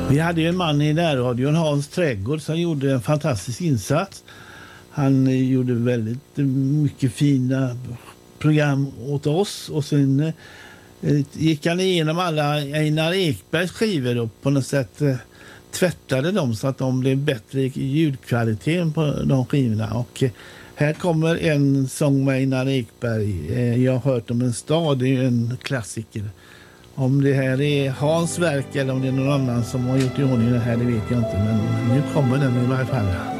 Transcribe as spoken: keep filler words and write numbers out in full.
Vi hade ju en man i närradion, Hans Trädgård, som gjorde en fantastisk insats. Han eh, gjorde väldigt eh, mycket fina program åt oss, och sen eh, gick han igenom alla Einar Ekbergs skivor och på något sätt eh, tvättade dem så att de blev bättre i ljudkvaliteten på de skivorna. Och eh, här kommer en sång med Einar Ekberg. Eh, jag har hört om en stad, det är ju en klassiker. Om det här är Hans verk eller om det är någon annan som har gjort i ordning det här, det vet jag inte. Men nu kommer den i varje fall.